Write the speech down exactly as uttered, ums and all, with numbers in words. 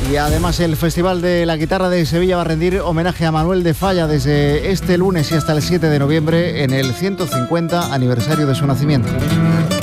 Y además el Festival de la Guitarra de Sevilla va a rendir homenaje a Manuel de Falla desde este lunes y hasta el siete de noviembre en el ciento cincuenta aniversario de su nacimiento.